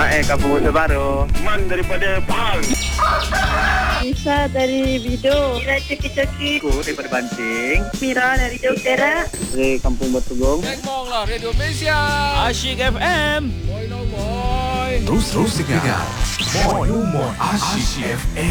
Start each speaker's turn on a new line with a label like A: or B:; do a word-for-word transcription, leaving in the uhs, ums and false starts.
A: Ismail Kampung Usul Baru.
B: Man daripada Pahang.
C: Isa dari Bido.
D: Mira Coki-Coki.
A: Aku daripada Banting.
D: Mira dari Jauh Perak.
A: Dari Kampung Batugong.
E: Tengok lah Radio Malaysia.
F: Asyik F M.
E: Boy no boy.
G: Terus terus dengar Moin Moin Asyik F M.